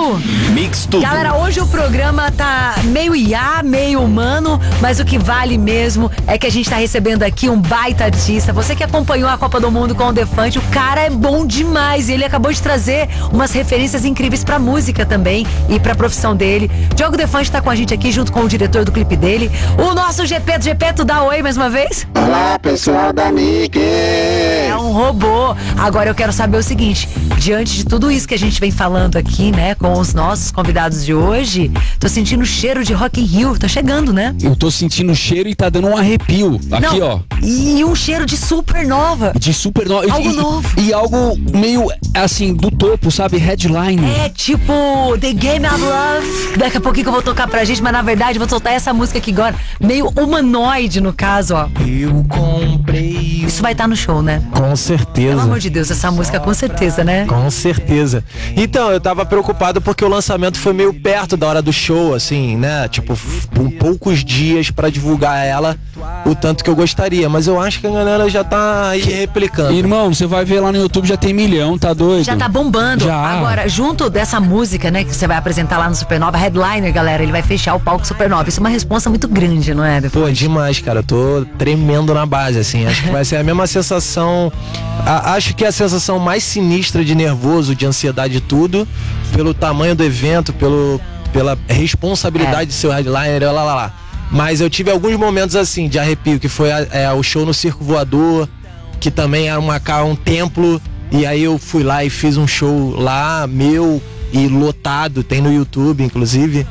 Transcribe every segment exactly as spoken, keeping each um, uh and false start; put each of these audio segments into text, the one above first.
tudo. Mix tudo. Galera, hoje o programa tá meio I A, meio humano, mas o que vale mesmo é que a gente tá recebendo aqui um baita artista. Você que acompanhou a Copa do Mundo com o Defante, o cara é bom demais e ele acabou de trazer umas referências incríveis pra música também e pra profissão dele. Diogo Defante tá com a gente aqui junto com o diretor do clipe dele, o nosso Gepeto. Gepeto, dá oi mais uma vez. Olá, pessoal da Mix. É um robô. Agora eu quero saber o seguinte, diante de tudo isso que a gente vem falando aqui, né, com os nossos convidados de hoje, tô sentindo o cheiro de Rock in Rio, tá chegando, né? Eu tô sentindo o cheiro e tá dando um arrepio. Aqui, Não, ó. E um cheiro de supernova. De supernova. Algo e, novo. E algo meio, assim, do topo, sabe? Headline. É tipo The Game of Love. Daqui a pouquinho que eu vou tocar pra gente, mas na verdade eu vou soltar essa música aqui agora, meio humanoide no caso, ó. Eu comprei. Isso vai estar no show, né? Com certeza. Pelo amor de Deus, essa música com certeza, né? Com certeza. Então, eu tava preocupado porque o lançamento foi meio perto da hora do show, assim, né? Tipo, com poucos dias pra divulgar ela, o tanto que eu gostaria. Mas eu acho que a galera já tá aí replicando. Irmão, você vai ver lá no YouTube, já tem milhão, tá doido? Já tá bombando. Já. Agora, junto dessa música, né, que você vai apresentar lá no Supernova, Headliner, galera, ele vai fechar o palco Supernova. Isso é uma responsa muito grande, não é? Pô, demais, cara. Eu tô tremendo na base, assim. Acho que vai ser a mesma sensação. A, acho que é a sensação mais sinistra de nervoso, de ansiedade e tudo, pelo tamanho do evento, pelo, pela responsabilidade É. de ser o headliner, lá, lá, lá. Mas eu tive alguns momentos, assim, de arrepio, que foi a, é, o show no Circo Voador, que também era uma, um templo, e aí eu fui lá e fiz um show lá, meu, e lotado, tem no YouTube, inclusive.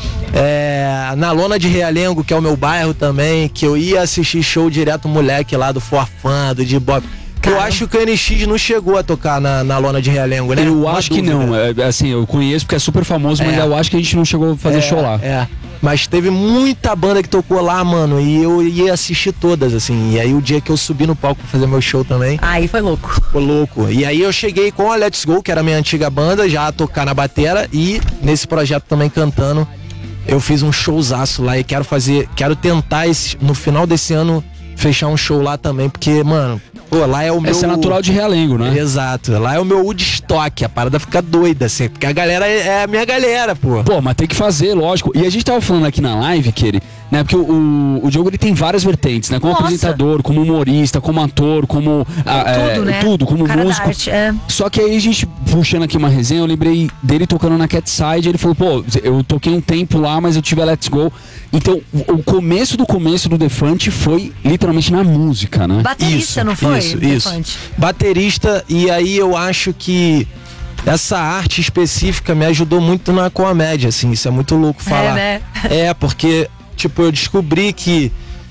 É, na Lona de Realengo, que é o meu bairro também, que eu ia assistir show direto, moleque lá do Forfã, do D-Bop. Eu acho que o N X não chegou a tocar na, na Lona de Realengo, né? Eu Uma acho que dúvida. não. É, assim, eu conheço porque é super famoso, mas É. eu acho que a gente não chegou a fazer É, show lá. É. Mas teve muita banda que tocou lá, mano, e eu ia assistir todas, assim. E aí o dia que eu subi no palco pra fazer meu show também, Aí foi louco. ficou louco. E aí eu cheguei com a Let's Go, que era a minha antiga banda, já a tocar na batera e nesse projeto também cantando. Eu fiz um showzaço lá e quero fazer, quero tentar esse, no final desse ano fechar um show lá também, porque, mano, pô, lá é o meu... Esse é natural de Realengo, né? Exato, lá é o meu Woodstock, a parada fica doida, assim, porque a galera é, é a minha galera, pô. Pô, mas tem que fazer, lógico. E a gente tava falando aqui na live, que ele, né? Porque o, o, o Diogo, ele tem várias vertentes, né? Como Nossa. apresentador, como humorista, como ator, como... ah, é, Tudo, né? Tudo, como Cara da músico. arte, é. Só que aí a gente, puxando aqui uma resenha, eu lembrei dele tocando na Catside, ele falou, pô, eu toquei um tempo lá, mas eu tive a Let's Go. Então, o começo do começo do Defante foi literalmente na música, né? Baterista, Isso, não foi? isso, Defante? isso. Baterista, e aí eu acho que essa arte específica me ajudou muito na comédia, assim, isso é muito louco falar. né? É, porque, tipo, eu descobri que...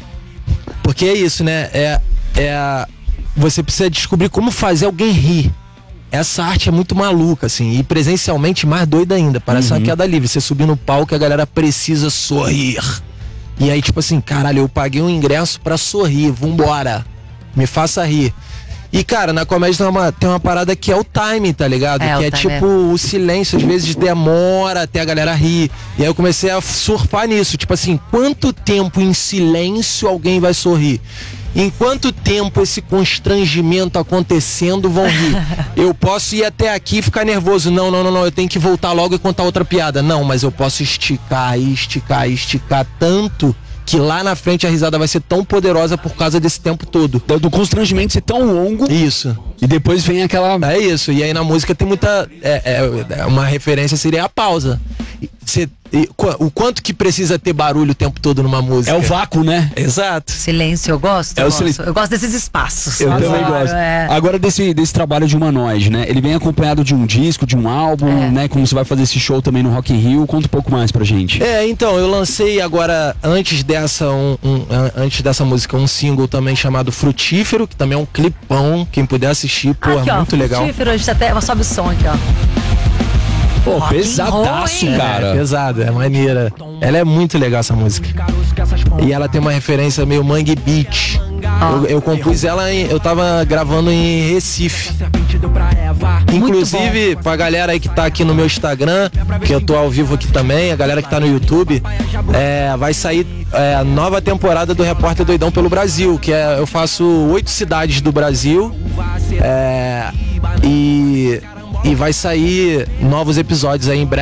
Porque é isso, né? É, é, você precisa descobrir como fazer alguém rir. Essa arte é muito maluca, assim, e presencialmente mais doida ainda. Parece Uhum. uma queda livre. Você subir no palco e a galera precisa sorrir. E aí, tipo assim, caralho, eu paguei um ingresso pra sorrir, vambora. Me faça rir. E, cara, na comédia tem uma, tem uma parada que é o timing, tá ligado? É, que o é time, tipo o silêncio, às vezes demora até a galera rir. E aí eu comecei a surfar nisso. Tipo assim, quanto tempo em silêncio alguém vai sorrir? Em quanto tempo esse constrangimento acontecendo vão rir? Eu posso ir até aqui e ficar nervoso. Não, não, não, não, eu tenho que voltar logo e contar outra piada. Não, mas eu posso esticar e esticar e esticar tanto que lá na frente a risada vai ser tão poderosa por causa desse tempo todo. Do, do constrangimento ser tão longo Isso. e depois vem aquela... É isso. E aí na música tem muita... É, é, uma referência seria a pausa. Você, e, o quanto que precisa ter barulho o tempo todo numa música? É o vácuo, né? Exato. Silêncio, eu gosto. É eu, o gosto. silêncio. eu gosto desses espaços. Eu Adoro, também gosto. é. Agora desse, desse trabalho de humanoide, né? Ele vem acompanhado de um disco, de um álbum, É. né? Como você vai fazer esse show também no Rock in Rio. Conta um pouco mais pra gente. É, então, eu lancei agora, antes dessa, um, um, antes dessa música, um single também chamado Frutífero, que também é um clipão, quem puder assistir, pô, Aqui, é ó, muito legal. frutífero, a gente até sobe o som aqui, ó. Pô, Rock and pesadaço, roll, hein? cara. É pesado, é maneira. Ela é muito legal, essa música. E ela tem uma referência meio Mangue Beach. Eu, eu compus ela, em, eu tava gravando em Recife. Inclusive, pra galera aí que tá aqui no meu Instagram, que eu tô ao vivo aqui também, a galera que tá no YouTube, é, vai sair é, a nova temporada do Repórter Doidão pelo Brasil, que é, eu faço oito cidades do Brasil. É, e, e vai sair novos episódios aí em breve.